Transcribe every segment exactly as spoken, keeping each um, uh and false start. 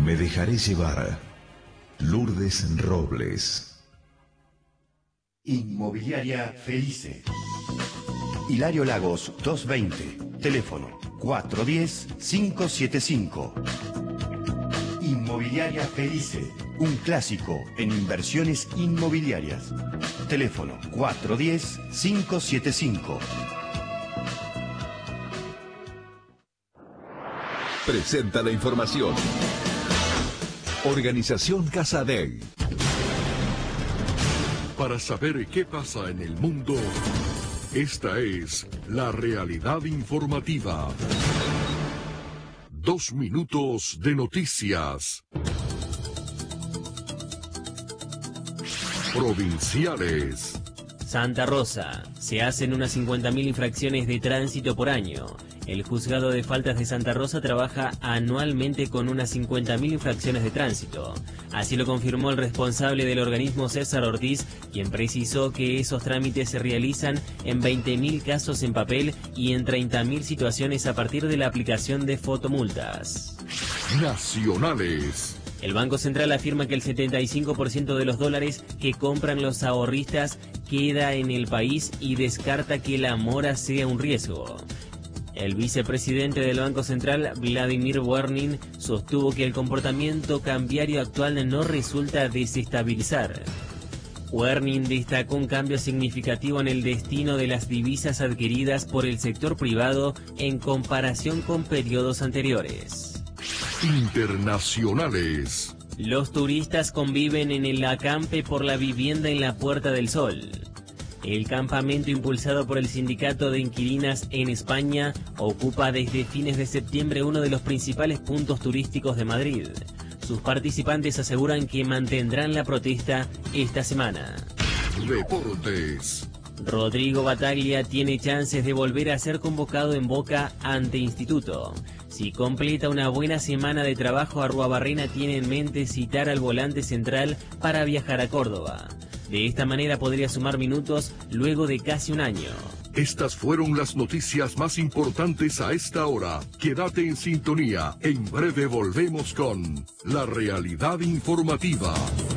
Me dejaré llevar. Lourdes Robles. Inmobiliaria Felice. Hilario Lagos doscientos veinte. Teléfono cuatro uno cero, cinco siete cinco. Inmobiliaria Felice. Un clásico en inversiones inmobiliarias. Teléfono cuatro uno cero, cinco siete cinco. Presenta la información. Organización Casadei. Para saber qué pasa en el mundo, esta es la realidad informativa. Dos minutos de noticias. Provinciales. Santa Rosa. Se hacen unas cincuenta mil infracciones de tránsito por año. El Juzgado de Faltas de Santa Rosa trabaja anualmente con unas cincuenta mil infracciones de tránsito. Así lo confirmó el responsable del organismo, César Ortiz, quien precisó que esos trámites se realizan en veinte mil casos en papel y en treinta mil situaciones a partir de la aplicación de fotomultas. Nacionales. El Banco Central afirma que el setenta y cinco por ciento de los dólares que compran los ahorristas queda en el país y descarta que la mora sea un riesgo. El vicepresidente del Banco Central, Vladimir Werning, sostuvo que el comportamiento cambiario actual no resulta desestabilizar. Werning destacó un cambio significativo en el destino de las divisas adquiridas por el sector privado en comparación con periodos anteriores. Internacionales. Los turistas conviven en el acampe por la vivienda en la Puerta del Sol. El campamento impulsado por el Sindicato de Inquilinas en España ocupa desde fines de septiembre uno de los principales puntos turísticos de Madrid. Sus participantes aseguran que mantendrán la protesta esta semana. Deportes. Rodrigo Bataglia tiene chances de volver a ser convocado en Boca ante Instituto. Si completa una buena semana de trabajo, Arruabarrena tiene en mente citar al volante central para viajar a Córdoba. De esta manera podría sumar minutos luego de casi un año. Estas fueron las noticias más importantes a esta hora. Quédate en sintonía. En breve volvemos con la realidad informativa.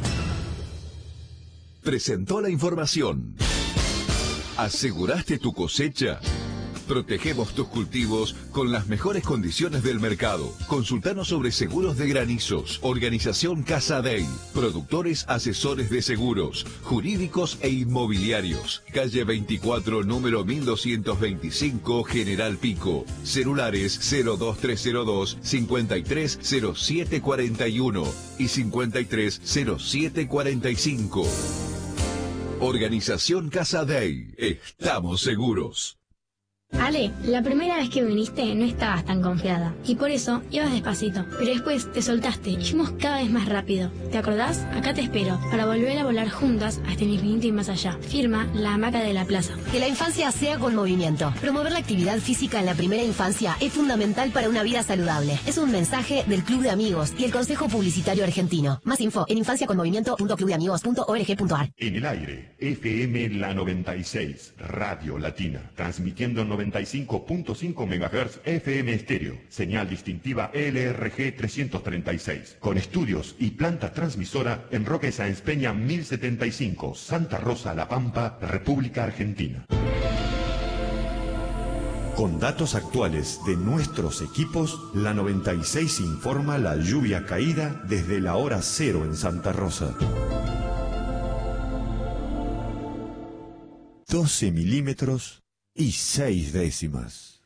Presentó la información. ¿Aseguraste tu cosecha? Protegemos tus cultivos con las mejores condiciones del mercado. Consultanos sobre seguros de granizos. Organización Casadei. Productores asesores de seguros, jurídicos e inmobiliarios. Calle veinticuatro, número mil doscientos veinticinco, General Pico. Celulares cero dos tres cero dos, cincuenta y tres cero siete cuarenta y uno y cincuenta y tres cero siete cuarenta y cinco. Organización Casadei. Estamos seguros. Ale, la primera vez que viniste no estabas tan confiada y por eso ibas despacito, pero después te soltaste y fuimos cada vez más rápido. ¿Te acordás? Acá te espero para volver a volar juntas hasta el infinito y más allá. Firma La Hamaca de la Plaza. Que la infancia sea con movimiento. Promover la actividad física en la primera infancia es fundamental para una vida saludable. Es un mensaje del Club de Amigos y el Consejo Publicitario Argentino. Más info en infancia con movimiento punto club de amigos punto org punto ar. En el aire, F M La noventa y seis, Radio Latina, transmitiendo noventa y cinco punto cinco megahertz F M estéreo, señal distintiva L R G trescientos treinta y seis, con estudios y planta transmisora en Roque Sáenz Peña mil setenta y cinco, Santa Rosa, La Pampa, República Argentina. Con datos actuales de nuestros equipos, la noventa y seis informa la lluvia caída desde la hora cero en Santa Rosa. doce milímetros y seis décimas.